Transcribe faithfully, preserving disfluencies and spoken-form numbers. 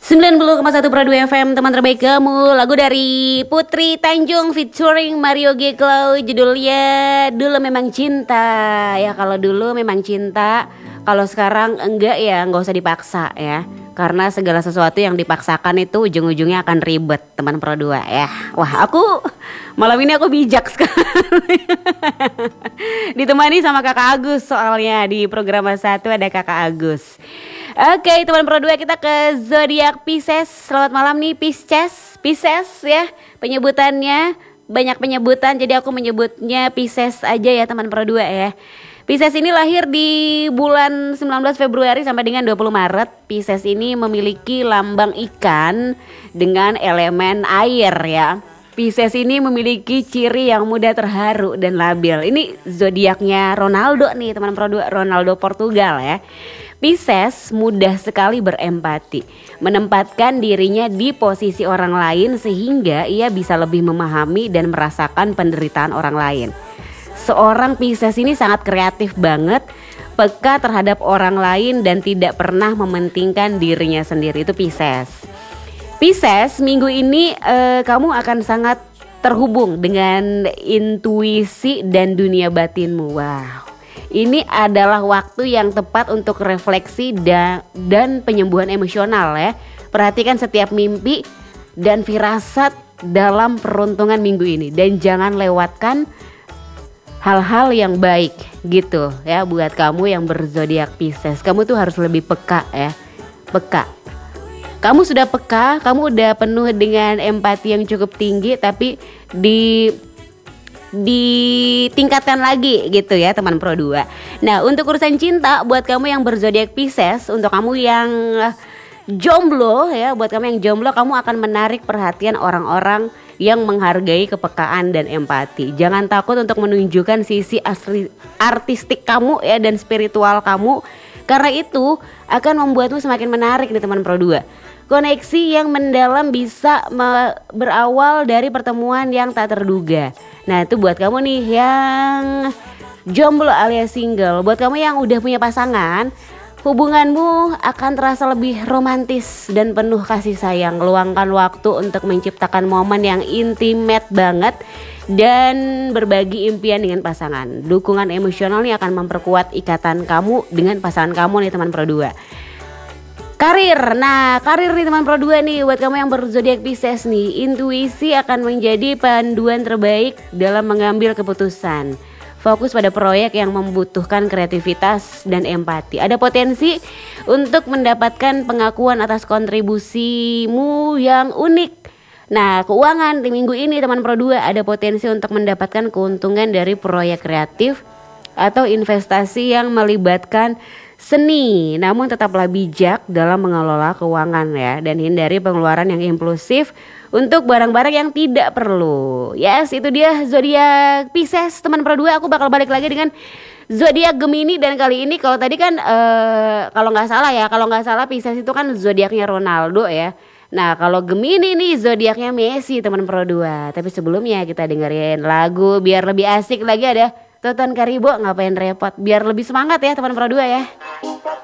sembilan puluh koma satu Pro dua F M, teman terbaik kamu. Lagu dari Putri Tanjung featuring Mario G. Cloud, judulnya Dulu Memang Cinta. Ya kalau dulu memang cinta, kalau sekarang enggak ya nggak usah dipaksa ya. Karena segala sesuatu yang dipaksakan itu ujung-ujungnya akan ribet, teman Pro dua ya. Wah, aku malam ini aku bijak sekali. Ditemani sama Kakak Agus, soalnya di program satu ada Kakak Agus. Oke, teman Pro dua, kita ke zodiak Pisces. Selamat malam nih Pisces. Pisces ya, penyebutannya banyak penyebutan, jadi aku menyebutnya Pisces aja ya teman Pro dua ya. Pisces ini lahir di bulan sembilan belas Februari sampai dengan dua puluh Maret. Pisces ini memiliki lambang ikan dengan elemen air ya. Pisces ini memiliki ciri yang mudah terharu dan labil. Ini zodiaknya Ronaldo nih teman Pro dua, Ronaldo Portugal ya. Pisces mudah sekali berempati, menempatkan dirinya di posisi orang lain sehingga ia bisa lebih memahami dan merasakan penderitaan orang lain. Seorang Pisces ini sangat kreatif banget, peka terhadap orang lain dan tidak pernah mementingkan dirinya sendiri. Itu Pisces. Pisces, minggu ini eh, kamu akan sangat terhubung dengan intuisi dan dunia batinmu. Wow. Ini adalah waktu yang tepat untuk refleksi dan, dan penyembuhan emosional ya. Perhatikan setiap mimpi dan firasat dalam peruntungan minggu ini. Dan jangan lewatkan hal-hal yang baik gitu ya buat kamu yang berzodiak Pisces. Kamu tuh harus lebih peka ya. Peka. Kamu sudah peka, kamu udah penuh dengan empati yang cukup tinggi, tapi di ditingkatkan lagi gitu ya teman Pro dua. Nah, untuk urusan cinta buat kamu yang berzodiak Pisces, untuk kamu yang jomblo ya, buat kamu yang jomblo, kamu akan menarik perhatian orang-orang yang menghargai kepekaan dan empati. Jangan takut untuk menunjukkan sisi asli, artistik kamu ya dan spiritual kamu, karena itu akan membuatmu semakin menarik nih teman Pro dua. Koneksi yang mendalam bisa me- berawal dari pertemuan yang tak terduga. Nah, itu buat kamu nih yang jomblo alias single. Buat kamu yang udah punya pasangan, hubunganmu akan terasa lebih romantis dan penuh kasih sayang. Luangkan waktu untuk menciptakan momen yang intimate banget dan berbagi impian dengan pasangan. Dukungan emosional ini akan memperkuat ikatan kamu dengan pasangan kamu nih teman Pro dua. Karir, nah karir nih teman Pro dua nih, buat kamu yang berzodiak Pisces nih, intuisi akan menjadi panduan terbaik dalam mengambil keputusan. Fokus pada proyek yang membutuhkan kreativitas dan empati. Ada potensi untuk mendapatkan pengakuan atas kontribusimu yang unik. Nah, keuangan di minggu ini teman Pro dua ada potensi untuk mendapatkan keuntungan dari proyek kreatif atau investasi yang melibatkan seni, namun tetaplah bijak dalam mengelola keuangan ya, dan hindari pengeluaran yang impulsif untuk barang-barang yang tidak perlu. Yes, itu dia zodiak Pisces teman Pro dua. Aku bakal balik lagi dengan zodiak Gemini, dan kali ini kalau tadi kan uh, kalau nggak salah ya, kalau nggak salah Pisces itu kan zodiaknya Ronaldo ya. Nah, kalau Gemini nih zodiaknya Messi teman Pro dua. Tapi sebelumnya kita dengerin lagu biar lebih asik lagi, ada Toton Karibo, Ngapain Repot, biar lebih semangat ya teman Pro dua ya.